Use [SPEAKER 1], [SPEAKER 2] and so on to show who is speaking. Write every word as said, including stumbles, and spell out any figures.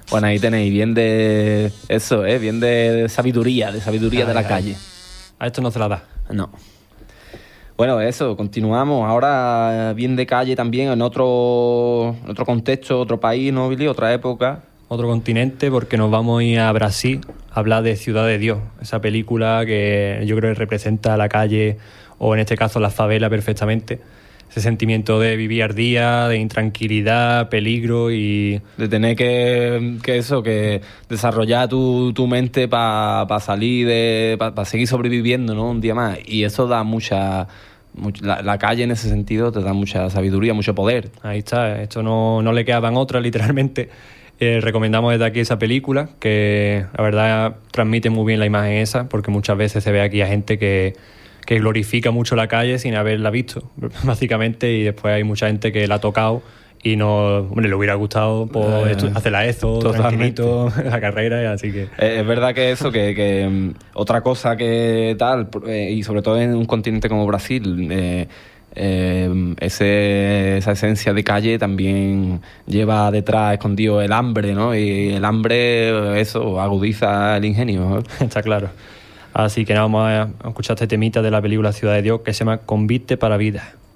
[SPEAKER 1] Bueno, ahí tenéis bien de eso, ¿eh? Bien de sabiduría, de sabiduría
[SPEAKER 2] Ay,
[SPEAKER 1] de la
[SPEAKER 2] ay.
[SPEAKER 1] calle.
[SPEAKER 2] A esto no se la da.
[SPEAKER 1] No. Bueno, eso, continuamos. Ahora bien de calle también, en otro, en otro contexto, otro país, ¿no, Billy? Otra época.
[SPEAKER 2] Otro continente, porque nos vamos a ir a Brasil a hablar de Ciudad de Dios, esa película que yo creo que representa la calle, o en este caso la favela perfectamente. Ese sentimiento de vivir al día, de intranquilidad, peligro y...
[SPEAKER 1] De tener que, que eso, que desarrollar tu, tu mente para pa salir, de para pa seguir sobreviviendo, ¿no? Un día más. Y eso da mucha... mucha la, la calle en ese sentido te da mucha sabiduría, mucho poder.
[SPEAKER 2] Ahí está, esto no, no le quedaban otras, literalmente. Eh, recomendamos desde aquí esa película, que la verdad transmite muy bien la imagen esa, porque muchas veces se ve aquí a gente que, que glorifica mucho la calle sin haberla visto, básicamente, y después hay mucha gente que la ha tocado y no, hombre, le hubiera gustado por
[SPEAKER 1] Eh,
[SPEAKER 2] estu- hacer la ESO,
[SPEAKER 1] totalmente.
[SPEAKER 2] tranquilito, la carrera, y así que...
[SPEAKER 1] Eh, es verdad que eso, que, que mm, otra cosa que tal, eh, y sobre todo en un continente como Brasil, eh, eh, ese, esa esencia de calle también lleva detrás escondido el hambre, ¿no? Y el hambre, eso, agudiza el ingenio, ¿no?
[SPEAKER 2] Está claro. Así que nada, vamos a escuchar este temita de la película Ciudad de Dios que se llama Convite para Vida.